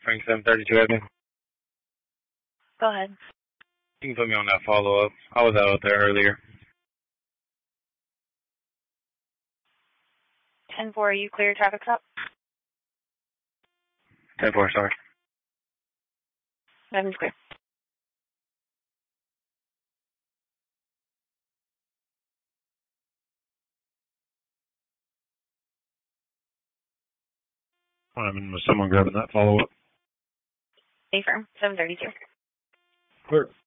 Frank 732 Avenue. Go ahead. You can put me on that follow-up. I was out there earlier. 10-4, are you clear traffic stop? 10-4, sorry. 11's clear. Someone grabbing that follow-up. A firm, 732. Clear.